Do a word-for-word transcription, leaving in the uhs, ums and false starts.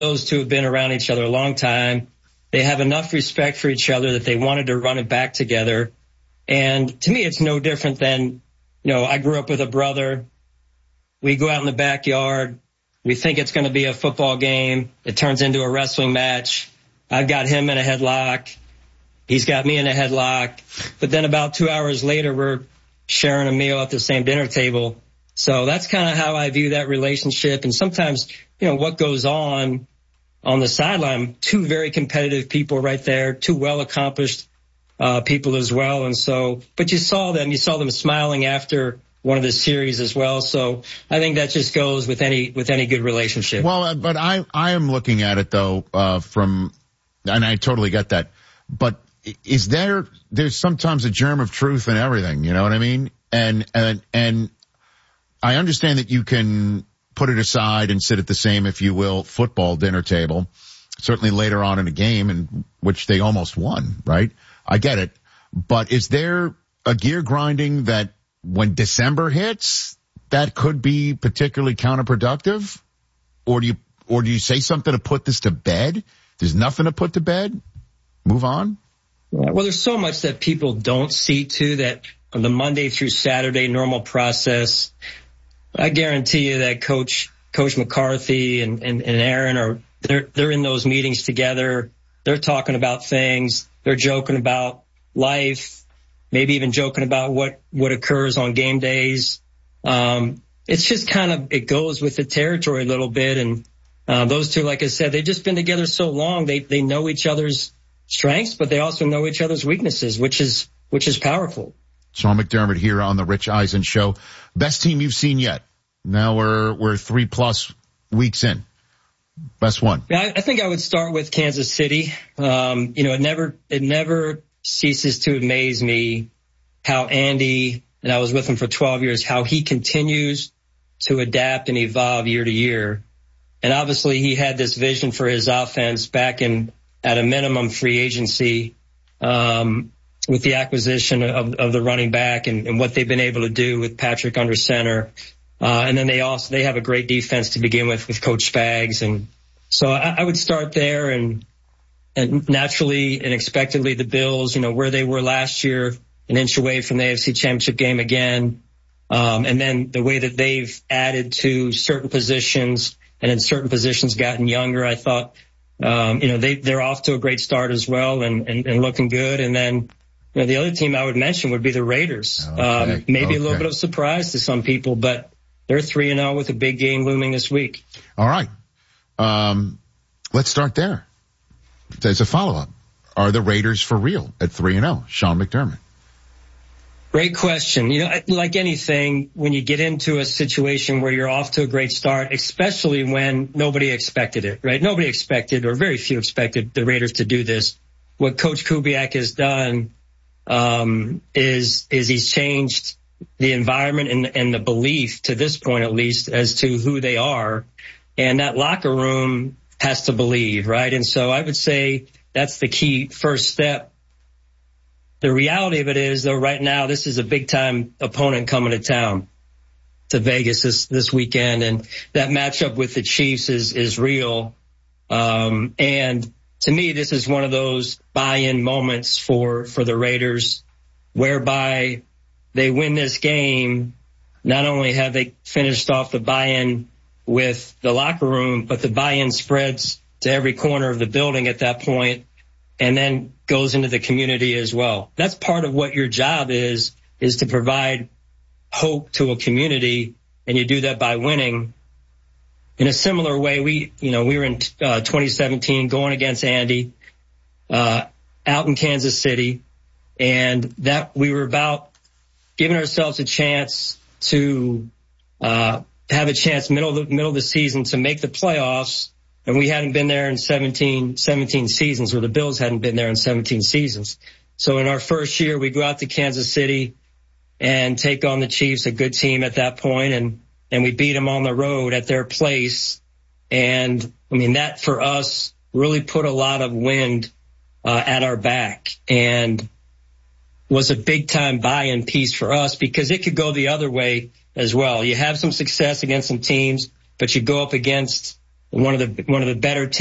those two have been around each other a long time. They have enough respect for each other that they wanted to run it back together. And to me, it's no different than, you know, I grew up with a brother. We go out in the backyard. We think it's going to be a football game. It turns into a wrestling match. I've got him in a headlock. He's got me in a headlock. But then about two hours later, we're sharing a meal at the same dinner table. So that's kind of how I view that relationship. And sometimes, you know, what goes on on the sideline, two very competitive people right there, two well-accomplished uh, people as well. And so, but you saw them, you saw them smiling after one of the series as well. So I think that just goes with any, with any good relationship. Well, but I, I am looking at it though, uh, from, and I totally get that, but is there, there's sometimes a germ of truth in everything, you know what I mean? And, and, and I understand that you can put it aside and sit at the same, if you will, football dinner table, certainly later on in a game in which they almost won, right? I get it. But is there a gear grinding that when December hits, that could be particularly counterproductive? Or do you, or do you say something to put this to bed? There's nothing to put to bed? Move on? Yeah, well, there's so much that people don't see too, that on the Monday through Saturday normal process, I guarantee you that Coach Coach McCarthy and, and, and Aaron are they're they're in those meetings together. They're talking about things. They're joking about life, maybe even joking about what, what occurs on game days. Um, it's just kind of, it goes with the territory a little bit. And uh, those two, like I said, they've just been together so long. They they know each other's strengths, but they also know each other's weaknesses, which is which is powerful. Sean McDermott here on the Rich Eisen Show. Best team you've seen yet? Now we're we're three plus weeks in. Best one. Yeah, I think I would start with Kansas City. Um, you know, it never it never ceases to amaze me how Andy, and I was with him for twelve years, how he continues to adapt and evolve year to year. And obviously he had this vision for his offense back in at a minimum free agency. Um, with the acquisition of, of the running back and, and what they've been able to do with Patrick under center. Uh, and then they also, they have a great defense to begin with, with Coach Spags. And so I, I would start there and, and naturally and expectedly the Bills, you know, where they were last year, an inch away from the A F C Championship game again. Um, and then the way that they've added to certain positions and in certain positions gotten younger, I thought, um, you know, they, they're off to a great start as well and, and, and looking good. And then, you know, the other team I would mention would be the Raiders. Okay. Um, maybe okay. a little bit of surprise to some people, but they're three and oh with a big game looming this week. All right. Um, let's start there. There's a follow-up. Are the Raiders for real at three and oh? Sean McDermott. Great question. You know, like anything, when you get into a situation where you're off to a great start, especially when nobody expected it, right? Nobody expected, or very few expected, the Raiders to do this. What Coach Kubiak has done um, is is he's changed the environment and, and the belief, to this point at least, as to who they are. And that locker room has to believe, right? And so I would say that's the key first step. The reality of it is, though, right now, this is a big-time opponent coming to town, to Vegas this, this weekend. And that matchup with the Chiefs is, is real. Um, and to me, this is one of those buy-in moments for, for the Raiders, whereby they win this game. Not only have they finished off the buy-in with the locker room, but the buy-in spreads to every corner of the building at that point, and then goes into the community as well. That's part of what your job is, is to provide hope to a community, and you do that by winning. In a similar way, we, you know, we were in uh, twenty seventeen going against Andy, uh, out in Kansas City, and that we were about giving ourselves a chance to, uh, have a chance middle of the, middle of the season to make the playoffs. And we hadn't been there in seventeen, seventeen seasons, or the Bills hadn't been there in seventeen seasons. So in our first year, we go out to Kansas City and take on the Chiefs, a good team at that point, and, and we beat them on the road at their place. And I mean, that for us really put a lot of wind uh, at our back and was a big time buy-in piece for us, because it could go the other way as well. You have some success against some teams, but you go up against one of the one of the better